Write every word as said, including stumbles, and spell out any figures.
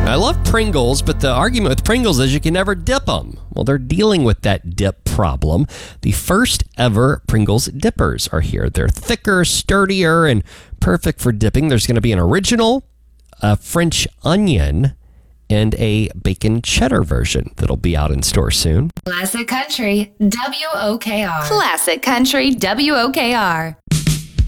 I love Pringles, but the argument with Pringles is you can never dip them. Well, they're dealing with that dip problem. The first ever Pringles dippers are here. They're thicker, sturdier, and perfect for dipping. There's going to be an original, a French onion, and a bacon cheddar version that'll be out in store soon. Classic Country, W O K R. Classic Country, W O K R.